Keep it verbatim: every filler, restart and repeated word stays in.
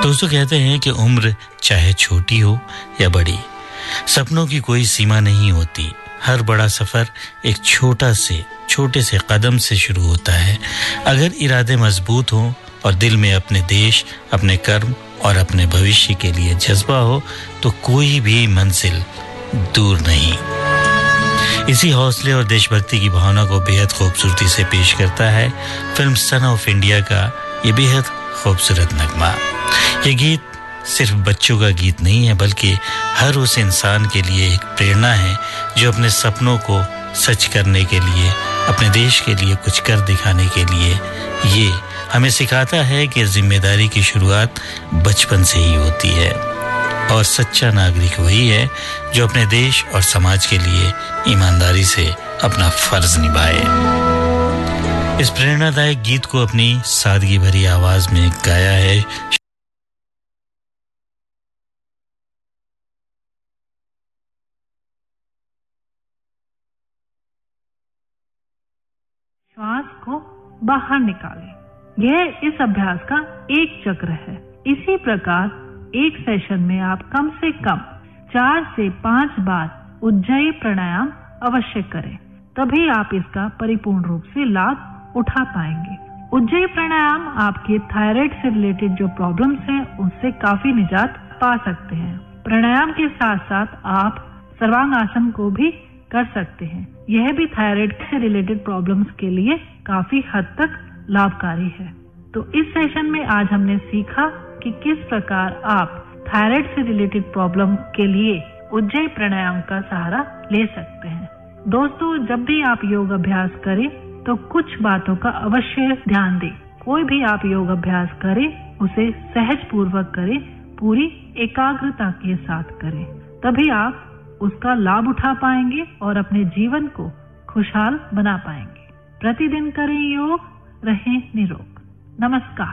दोस्तों, कहते हैं कि उम्र चाहे छोटी हो या बड़ी, सपनों की कोई सीमा नहीं होती। हर बड़ा सफर एक छोटा से छोटे से कदम से शुरू होता है। अगर इरादे मजबूत हों और दिल में अपने देश, अपने कर्म और अपने भविष्य के लिए जज्बा हो तो कोई भी मंजिल दूर नहीं। इसी हौसले और देशभक्ति की भावना को बेहद खूबसूरती से पेश करता है फिल्म सन ऑफ इंडिया का ये बेहद खूबसूरत नगमा। ये गीत सिर्फ बच्चों का गीत नहीं है, बल्कि हर उस इंसान के लिए एक प्रेरणा है जो अपने सपनों को सच करने के लिए, अपने देश के लिए कुछ कर दिखाने के लिए, ये हमें सिखाता है कि जिम्मेदारी की शुरुआत बचपन से ही होती है और सच्चा नागरिक वही है जो अपने देश और समाज के लिए ईमानदारी से अपना फर्ज निभाए। इस प्रेरणादायक गीत को अपनी सादगी भरी आवाज में गाया है श्वास को बाहर निकालें। यह इस अभ्यास का एक चक्र है। इसी प्रकार एक सेशन में आप कम से कम चार से पांच बार उज्जयी प्राणायाम अवश्य करें, तभी आप इसका परिपूर्ण रूप से लाभ उठा पाएंगे। उज्जयी प्राणायाम आपके थायराइड से रिलेटेड जो प्रॉब्लम्स हैं उससे काफी निजात पा सकते हैं। प्राणायाम के साथ साथ आप सर्वांग आसन को भी कर सकते हैं। यह भी थायराइड से रिलेटेड प्रॉब्लम्स के लिए काफी हद तक लाभकारी है। तो इस सेशन में आज हमने सीखा कि किस प्रकार आप थायराइड से रिलेटेड प्रॉब्लम के लिए उज्जयी प्राणायाम का सहारा ले सकते हैं। दोस्तों, जब भी आप योग अभ्यास करें तो कुछ बातों का अवश्य ध्यान दें। कोई भी आप योग अभ्यास करें उसे सहज पूर्वक करें, पूरी एकाग्रता के साथ करें, तभी आप उसका लाभ उठा पाएंगे और अपने जीवन को खुशहाल बना पाएंगे। प्रतिदिन करें योग, रहें निरोग। नमस्कार।